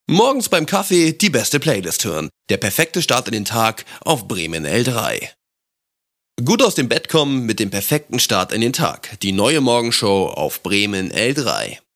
Morgens beim Kaffee die beste Playlist hören. Der perfekte Start in den Tag auf Bremen L3. Gut aus dem Bett kommen mit dem perfekten Start in den Tag. Die neue Morgenshow auf Bremen L3.